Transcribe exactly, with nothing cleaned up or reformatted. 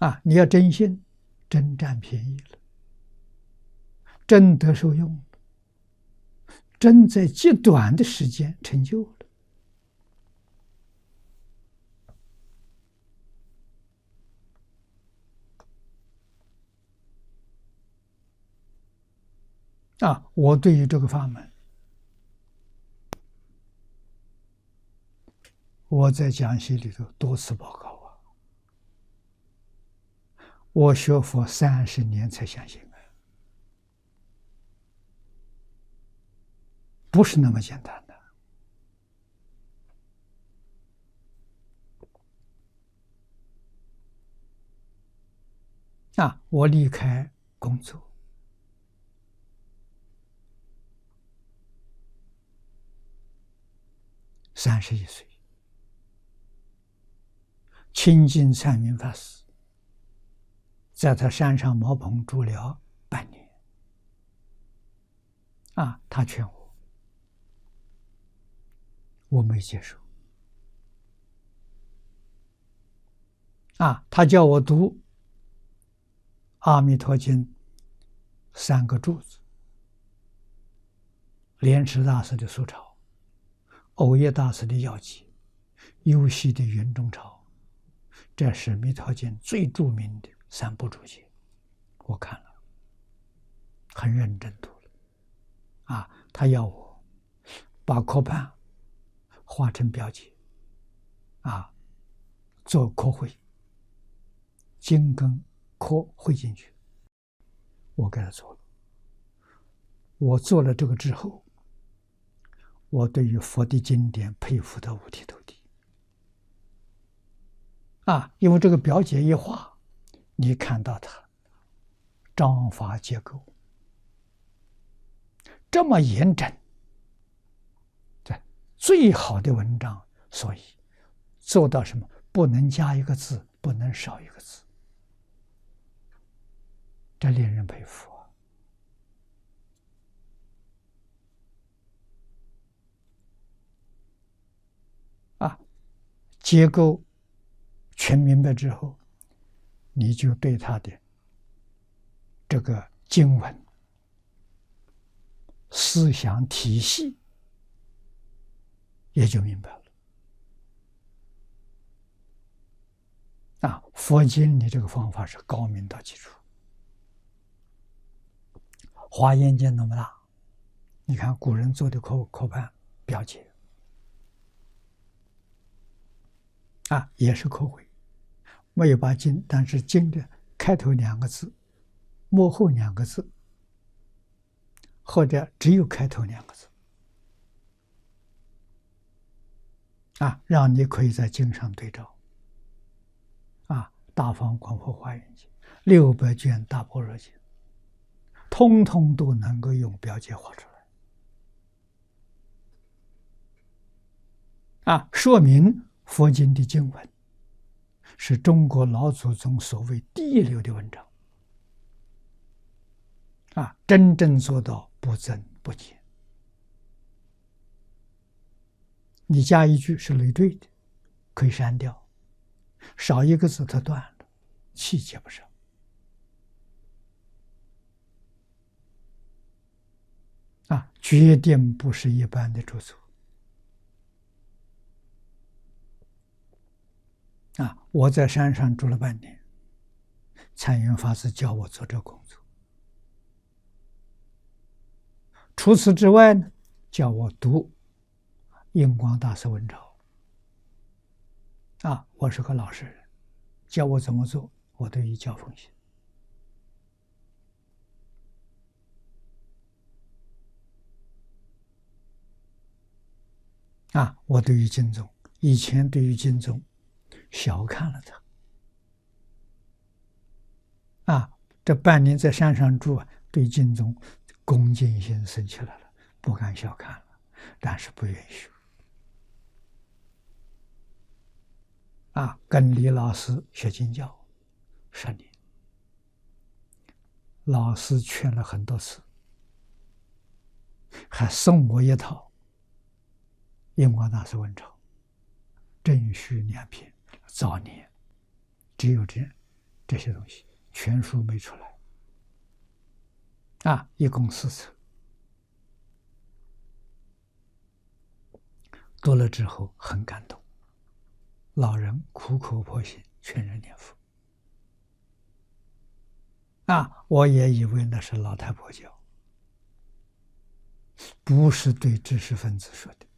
啊！你要真信，真占便宜了，真得受用了，真在极短的时间成就了。啊！我对于这个法门，我在讲席里头多次报告啊。我学佛三十年才相信啊，不是那么简单的。啊！我离开工作，三十一岁，亲近禅明法师，在他山上茅棚住了半年。啊，他劝我，我没接受。啊，他叫我读《阿弥陀经》三个柱子，莲池大师的素抄，藕叶大师的要记，幽溪的云中抄，这是《弥陀经》最著名的三部注解。我看了，很认真读了。啊，他要我把课判画成标记，啊，做课会，经跟课汇进去。我给他做了。我做了这个之后，我对于佛的经典佩服得五体投地。啊，因为这个表解一画，你看到它章法结构这么严整，对，最好的文章，所以做到什么？不能加一个字，不能少一个字，这令人佩服啊！啊，结构全明白之后，你就对他的这个经文思想体系也就明白了。啊，佛经里这个方法是高明到极处。华严经那么大，你看古人做的课课判表解，啊，也是课会，没有把经，但是经的开头两个字，末后两个字，或者只有开头两个字，啊，让你可以在经上对照。啊，大方广佛华严经，六百卷大般若经，通通都能够用表解画出来。啊，说明佛经的经文是中国老祖宗所谓第一流的文章。啊，真正做到不增不减。你加一句是累赘的，可以删掉；少一个字，它断了，气接不上。啊，决定不是一般的著作。啊，我在山上住了半年，禅云法师教我做这个工作。除此之外呢，叫我读印光大师文钞。啊，我是个老实人，教我怎么做，我都依教奉行。啊，我对于经宗，以前对于经宗小看了他。啊，这半年在山上住，对经宗恭敬心生起来了，不敢小看了，但是不允许。啊，跟李老师学经教十年，老师劝了很多次，还送我一套印光大师文钞，正序两篇，早年只有这这些东西全书没出来，啊，一共四册。读了之后很感动，老人苦口婆心劝人念佛。啊，我也以为那是老太婆教，不是对知识分子说的。